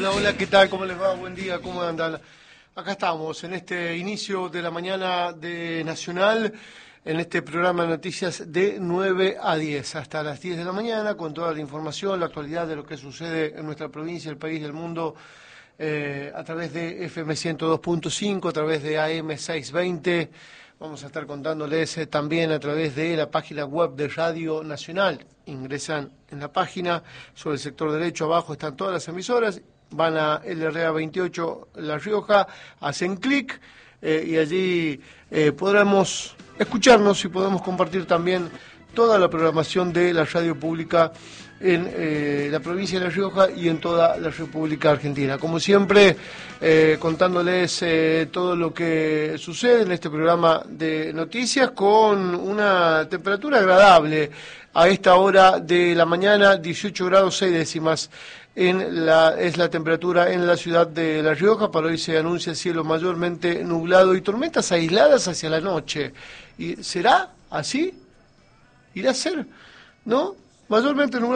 Hola, hola, ¿qué tal? ¿Cómo les va? Buen día, ¿cómo andan? Acá estamos, en este inicio de la mañana de Nacional, en este programa de noticias de 9 a 10, hasta las 10 de la mañana, con toda la información, la actualidad de lo que sucede en nuestra provincia, el país, el mundo, a través de FM 102.5, a través de AM 620. Vamos a estar contándoles también a través de la página web de Radio Nacional. Ingresan en la página, sobre el sector derecho, abajo están todas las emisoras, van a LRA 28 La Rioja, hacen clic y allí podremos escucharnos y podemos compartir también toda la programación de la radio pública en la provincia de La Rioja y en toda la República Argentina. Como siempre, contándoles todo lo que sucede en este programa de noticias con una temperatura agradable a esta hora de la mañana, 18 grados 6 décimas. Es la temperatura en la ciudad de La Rioja. Para hoy se anuncia cielo mayormente nublado y tormentas aisladas hacia la noche. ¿Y será así? ¿Irá a ser? ¿No? Mayormente nublado.